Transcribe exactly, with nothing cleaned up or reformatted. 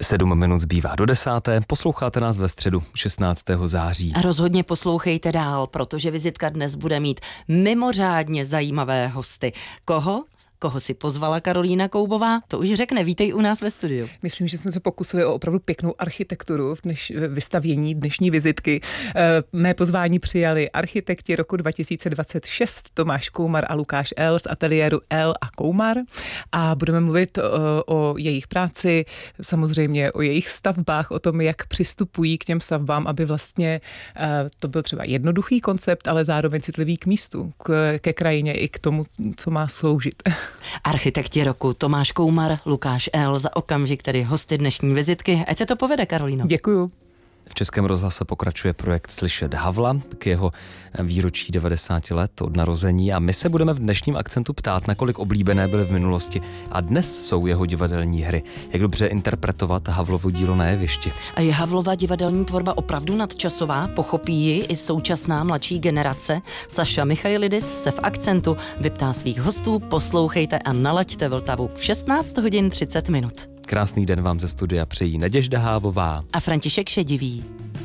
Sedm minut zbývá do desáté, posloucháte nás ve středu šestnáctého září. A rozhodně poslouchejte dál, protože vizitka dnes bude mít mimořádně zajímavé hosty. Koho? Koho si pozvala Karolína Koubová, to už řekne. Vítej u nás ve studiu. Myslím, že jsme se pokusili o opravdu pěknou architekturu v dneš, vystavění dnešní vizitky. Mé pozvání přijali architekti roku dva tisíce dvacet šest Tomáš Koumar a Lukáš L. z ateliéru L a Koumar a budeme mluvit o, o jejich práci, samozřejmě o jejich stavbách, o tom, jak přistupují k těm stavbám, aby vlastně to byl třeba jednoduchý koncept, ale zároveň citlivý k místu, k, ke krajině i k tomu, co má sloužit. Architekti roku Tomáš Koumar, Lukáš L. za okamžik, tedy hosty dnešní vizitky. Ať se to povede, Karolíno. Děkuju. V Českém rozhlase pokračuje projekt Slyšet Havla k jeho výročí devadesáti let od narození a my se budeme v dnešním akcentu ptát, nakolik oblíbené byly v minulosti a dnes jsou jeho divadelní hry. Jak dobře interpretovat Havlovo dílo na jevišti. A je Havlova divadelní tvorba opravdu nadčasová? Pochopí ji i současná mladší generace? Saša Michailidis se v akcentu vyptá svých hostů. Poslouchejte a nalaďte Vltavu v šestnáct hodin třicet minut. Krásný den vám ze studia přejí Naděžda Hávová a František Šedivý.